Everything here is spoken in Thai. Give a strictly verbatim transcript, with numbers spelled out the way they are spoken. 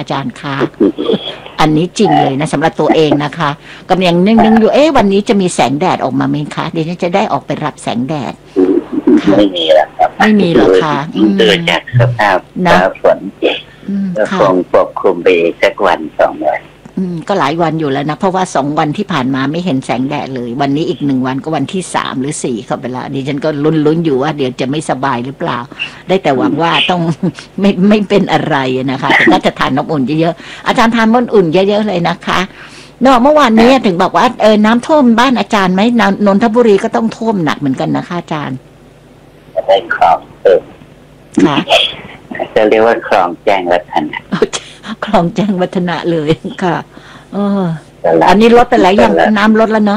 จารย์คะอันนี้จริงเลยนะสำหรับตัวเองนะคะกำลังนึกๆอยู่เอ๊ะวันนี้จะมีแสงแดดออกมาไหมคะเดี๋ยวจะได้ออกไปรับแสงแดดไม่มีหรอกครับไม่มีหรอกค่ะดูจากสภาพฟ้าฝนก็คงปกคลุมไปสักวันสองวันอืมก็หลายวันอยู่แล้วนะเพราะว่าสองวันที่ผ่านมาไม่เห็นแสงแดดเลยวันนี้อีกหนึ่งวันก็วันที่สามหรือสี่เข้าไปแล้วดิฉันก็ลุ้นๆอยู่ว่าเดี๋ยวจะไม่สบายหรือเปล่าได้แต่หวังว่าต้องไม่ไม่เป็นอะไรนะคะแต่ก็จะทานน้ำอุ่นเยอะๆอาจารย์ทานน้ำอุ่นเยอะๆเลยนะคะเนาะเมื่อวานนี้ถึงบอกว่าเออน้ำท่วมบ้านอาจารย์ไหมนนทบุรีก็ต้องท่วมหนักเหมือนกันนะคะอาจารย์ได้คลองเออค่ะจะเรียกว่าคลองแจ้งวัฒนะคลองแจ้งวัฒนะเลยค่ะเอออันนี้ลดไปแล้วยังน้ำลดแล้วเนาะ